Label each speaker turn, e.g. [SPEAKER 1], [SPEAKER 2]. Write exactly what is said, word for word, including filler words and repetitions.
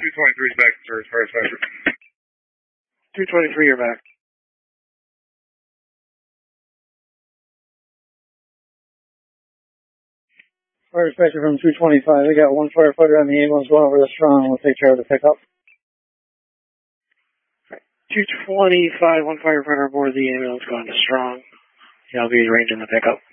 [SPEAKER 1] two twenty-three is back, sir, as far as fire.
[SPEAKER 2] two twenty-three, you're back. Fire dispatcher from two twenty-five. They got one firefighter on the ambulance going over the strong. We'll take care of the pickup. two twenty-five, one firefighter aboard the ambulance going to strong. He'll be arranging the pickup.